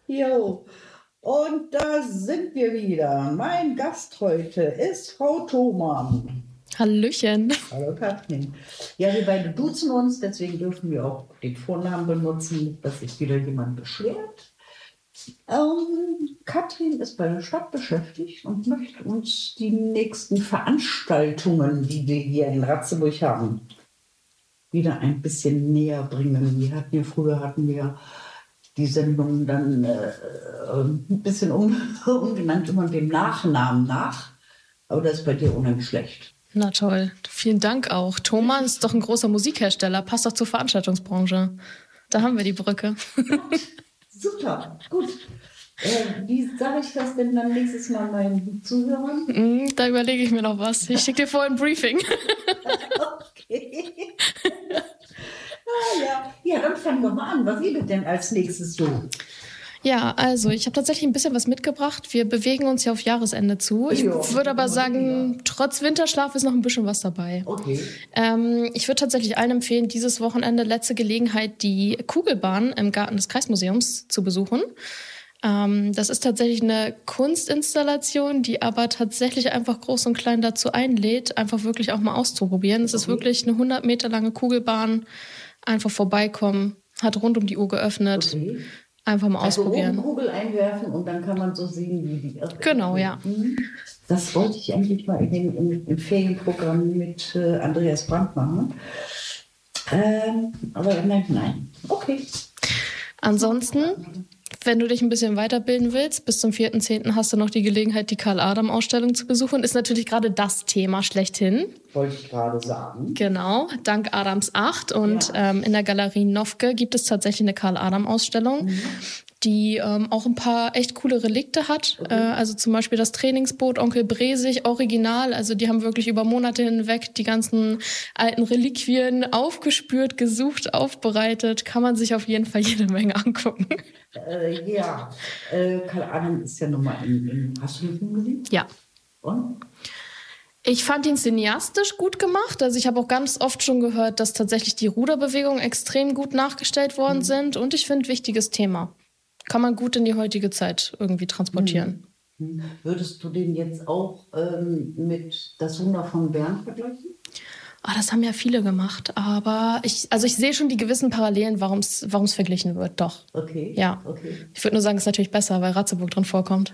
Jo, und da sind wir wieder. Mein Gast heute ist Frau Thomann. Hallöchen. Hallo Katrin. Ja, wir beide duzen uns, deswegen dürfen wir auch den Vornamen benutzen, dass sich wieder jemand beschwert. Katrin ist bei der Stadt beschäftigt und möchte uns die nächsten Veranstaltungen, die wir hier in Ratzeburg haben, wieder ein bisschen näher bringen. Früher hatten wir die Sendung dann ein bisschen umgenannt, immer dem Nachnamen nach. Aber das ist bei dir unheimlich schlecht. Na toll. Vielen Dank auch. Thomann ist doch ein großer Musikhersteller, passt doch zur Veranstaltungsbranche. Da haben wir die Brücke. Super, gut. Wie sage ich das denn dann nächstes Mal meinen Zuhörern? Da überlege ich mir noch was. Ich schicke dir vorher ein Briefing. Okay. Ja, dann fangen wir mal an. Was gibt es denn als nächstes so? Ja, also ich habe tatsächlich ein bisschen was mitgebracht. Wir bewegen uns ja auf Jahresende zu. Ich würde aber sagen, trotz Winterschlaf ist noch ein bisschen was dabei. Okay. Ich würde tatsächlich allen empfehlen, dieses Wochenende letzte Gelegenheit, die Kugelbahn im Garten des Kreismuseums zu besuchen. Das ist tatsächlich eine Kunstinstallation, die aber tatsächlich einfach groß und klein dazu einlädt, einfach wirklich auch mal auszuprobieren. Es ist wirklich eine 100 Meter lange Kugelbahn. Einfach vorbeikommen, hat rund um die Uhr geöffnet. Okay. Einfach mal ausprobieren. Also Kugel einwerfen und dann kann man so sehen, wie die öffnet. Genau, ja. Das wollte ich eigentlich mal im Ferienprogramm mit Andreas Brandt machen. Aber nein. Okay. Ansonsten, wenn du dich ein bisschen weiterbilden willst, bis zum 4.10. hast du noch die Gelegenheit, die Karl-Adam-Ausstellung zu besuchen. Ist natürlich gerade das Thema schlechthin. Wollte ich gerade sagen. Genau, dank Adams 8. Und in der Galerie Nofke gibt es tatsächlich eine Karl-Adam-Ausstellung, die auch ein paar echt coole Relikte hat. Okay. Also zum Beispiel das Trainingsboot Onkel Bresig, original. Also die haben wirklich über Monate hinweg die ganzen alten Reliquien aufgespürt, gesucht, aufbereitet. Kann man sich auf jeden Fall jede Menge angucken. Karl Adam ist ja nochmal hast du den Film gesehen? Ja. Und? Ich fand ihn cineastisch gut gemacht. Also ich habe auch ganz oft schon gehört, dass tatsächlich die Ruderbewegungen extrem gut nachgestellt worden sind. Und ich finde, wichtiges Thema. Kann man gut in die heutige Zeit irgendwie transportieren. Würdest du den jetzt auch mit Das Wunder von Bern vergleichen? Das haben ja viele gemacht. Aber ich sehe schon die gewissen Parallelen, warum es verglichen wird. Doch. Okay. Ja. Okay. Ich würde nur sagen, es ist natürlich besser, weil Ratzeburg drin vorkommt.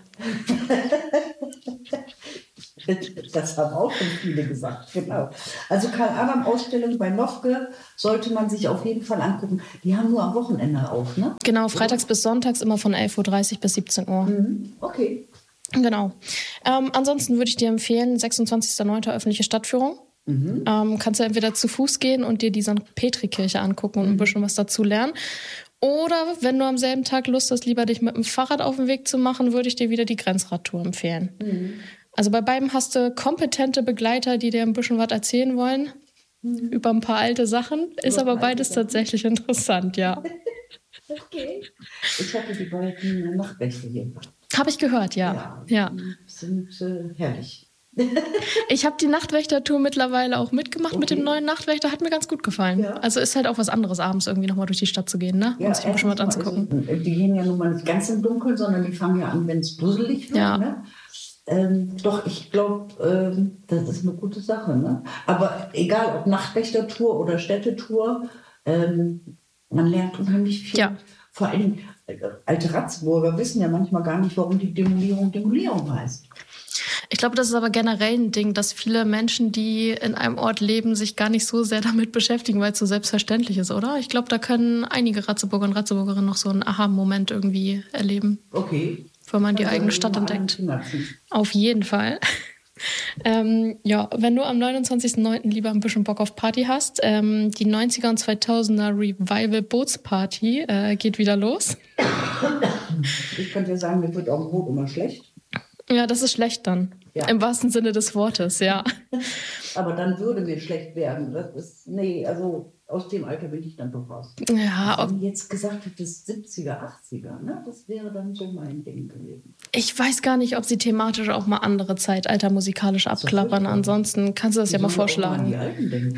Das haben auch schon viele gesagt, genau. Also Karl-Adam-Ausstellung bei Nofke sollte man sich auf jeden Fall angucken. Die haben nur am Wochenende auf, ne? Genau, freitags bis sonntags immer von 11.30 Uhr bis 17 Uhr. Okay. Genau. Ansonsten würde ich dir empfehlen, 26.09. öffentliche Stadtführung. Kannst du entweder zu Fuß gehen und dir die St. Petri-Kirche angucken und ein bisschen was dazu lernen. Oder wenn du am selben Tag Lust hast, lieber dich mit dem Fahrrad auf den Weg zu machen, würde ich dir wieder die Grenzradtour empfehlen. Also bei beiden hast du kompetente Begleiter, die dir ein bisschen was erzählen wollen über ein paar alte Sachen. Ist aber beides tatsächlich interessant, ja. Okay. Ich hatte die beiden Nachtwächter hier. Habe ich gehört, ja. Die sind herrlich. Ich habe die Nachtwächtertour mittlerweile auch mitgemacht mit dem neuen Nachtwächter. Hat mir ganz gut gefallen. Ja. Also ist halt auch was anderes, abends irgendwie nochmal durch die Stadt zu gehen, ne? Und sich ein bisschen was anzugucken. Die gehen ja nun mal nicht ganz im Dunkeln, sondern die fangen ja an, wenn es dusselig wird. Ja. Ne? Doch, ich glaube, das ist eine gute Sache. Ne? Aber egal, ob Nachtwächtertour oder Städtetour, man lernt unheimlich viel. Ja. Vor allem alte Ratzeburger wissen ja manchmal gar nicht, warum die Demolierung heißt. Ich glaube, das ist aber generell ein Ding, dass viele Menschen, die in einem Ort leben, sich gar nicht so sehr damit beschäftigen, weil es so selbstverständlich ist, oder? Ich glaube, da können einige Ratzeburger und Ratzeburgerinnen noch so einen Aha-Moment irgendwie erleben. Okay. Wenn man die eigene Stadt entdeckt. Auf jeden Fall. Wenn du am 29.09. lieber ein bisschen Bock auf Party hast, die 90er und 2000er Revival Bootsparty geht wieder los. Ich könnte ja sagen, mir wird auf dem Boot immer schlecht. Ja, das ist schlecht dann. Ja. Im wahrsten Sinne des Wortes, ja. Aber dann würde mir schlecht werden. Also aus dem Alter bin ich dann doch raus. Ja, wenn du jetzt gesagt hättest, 70er, 80er, ne? Das wäre dann so mein Ding gewesen. Ich weiß gar nicht, ob sie thematisch auch mal andere Zeitalter musikalisch abklappern. Ansonsten kannst du das ja mal vorschlagen. Auch mal an die Alten denken.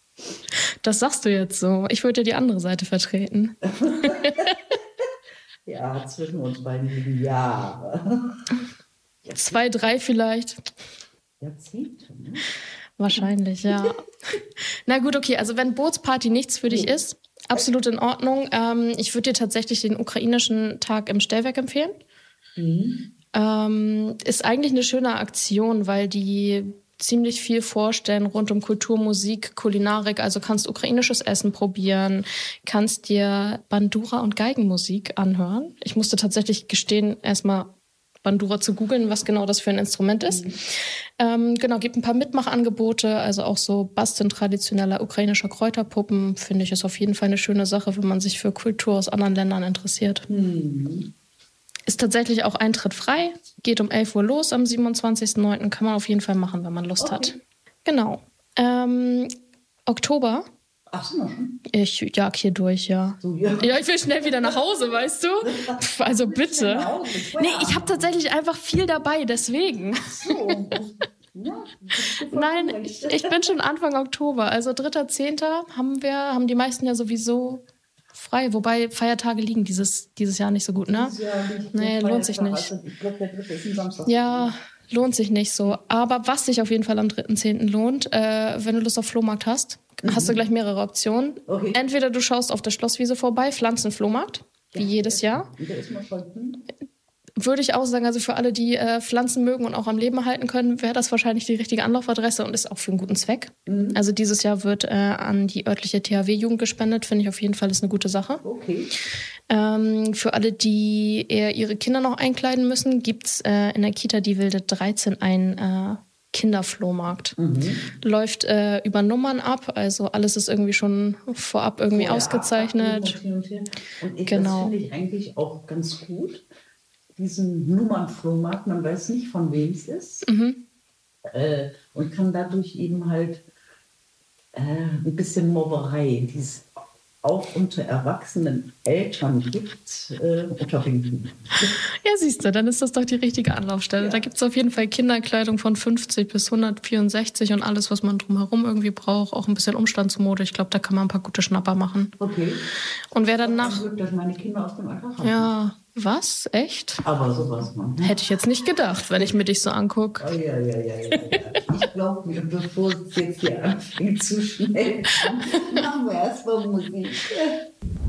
Das sagst du jetzt so. Ich würde ja die andere Seite vertreten. Ja, zwischen uns beiden liegen Jahre. 2, 3 vielleicht. Jahrzehnte, ne? Wahrscheinlich, ja. Na gut, okay, also wenn Bootsparty nichts für dich ist, absolut in Ordnung. Ich würde dir tatsächlich den ukrainischen Tag im Stellwerk empfehlen. Ist eigentlich eine schöne Aktion, weil die ziemlich viel vorstellen rund um Kultur, Musik, Kulinarik. Also kannst ukrainisches Essen probieren, kannst dir Bandura und Geigenmusik anhören. Ich musste tatsächlich gestehen, erstmal Bandura zu googeln, was genau das für ein Instrument ist. Genau, gibt ein paar Mitmachangebote, also auch so Basteln traditioneller ukrainischer Kräuterpuppen. Finde ich, ist auf jeden Fall eine schöne Sache, wenn man sich für Kultur aus anderen Ländern interessiert. Ist tatsächlich auch Eintritt frei, geht um 11 Uhr los am 27.09. Kann man auf jeden Fall machen, wenn man Lust hat. Genau. Oktober. Ach, sind wir schon? Ich jag hier durch, ja. So, ja. Ja, ich will schnell wieder nach Hause, weißt du? Also bitte. Nee, ich habe tatsächlich einfach viel dabei, deswegen. So. Ja, Nein, ich bin schon Anfang Oktober. Also 3.10. haben die meisten ja sowieso frei. Wobei Feiertage liegen dieses Jahr nicht so gut, ne? Nee, lohnt sich nicht. Also, ich glaube, der 3. ist ein Samstag. Ja, lohnt sich nicht so. Aber was sich auf jeden Fall am 3.10. lohnt, wenn du Lust auf Flohmarkt hast, hast du gleich mehrere Optionen. Okay. Entweder du schaust auf der Schlosswiese vorbei, Pflanzenflohmarkt, wie jedes Jahr. Der ist mal voll. Würde ich auch sagen, also für alle, die Pflanzen mögen und auch am Leben erhalten können, wäre das wahrscheinlich die richtige Anlaufadresse und ist auch für einen guten Zweck. Also dieses Jahr wird an die örtliche THW-Jugend gespendet, finde ich auf jeden Fall, ist eine gute Sache. Okay. Für alle, die eher ihre Kinder noch einkleiden müssen, gibt es in der Kita Die Wilde 13 einen Kinderflohmarkt. Läuft über Nummern ab, also alles ist irgendwie schon vorab irgendwie ausgezeichnet. Und Genau. Das finde ich eigentlich auch ganz gut. Diesen Nummernflohmarkt, man weiß nicht, von wem es ist. Und kann dadurch eben halt ein bisschen Mobberei, die es auch unter erwachsenen Eltern gibt, unterbinden. Ja, siehst du, dann ist das doch die richtige Anlaufstelle. Ja. Da gibt es auf jeden Fall Kinderkleidung von 50 bis 164 und alles, was man drumherum irgendwie braucht. Auch ein bisschen Umstandsmode. Ich glaube, da kann man ein paar gute Schnapper machen. Okay. Und wer dann nach... Dass meine Kinder aus dem Alter haben. Ja, was? Echt? Aber sowas, Mann. Hätte ich jetzt nicht gedacht, wenn ich mir dich so angucke. Oh, ja. Ich glaube mir, bevor es jetzt hier anfängt zu schnell, machen wir erstmal Musik.